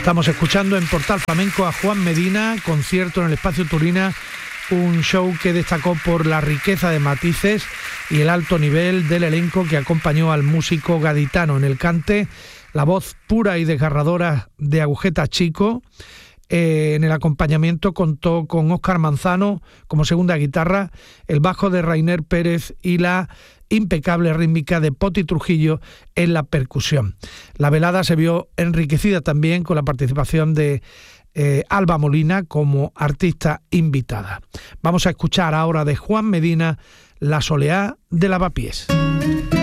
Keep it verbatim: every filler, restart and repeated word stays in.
Estamos escuchando en Portal Flamenco a Juan Medina, concierto en el Espacio Turina, un show que destacó por la riqueza de matices y el alto nivel del elenco que acompañó al músico gaditano en el cante, la voz pura y desgarradora de Agujeta Chico. Eh, en el acompañamiento contó con Óscar Manzano como segunda guitarra, el bajo de Rainer Pérez y la impecable rítmica de Poti Trujillo en la percusión. La velada se vio enriquecida también con la participación de eh, Alba Molina como artista invitada. Vamos a escuchar ahora de Juan Medina La soleá de Lavapiés.